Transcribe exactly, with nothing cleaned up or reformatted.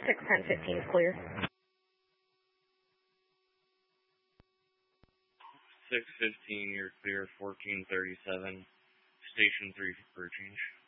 six ten fifteen is clear. six fifteen, you're clear. fourteen thirty-seven, station three for change.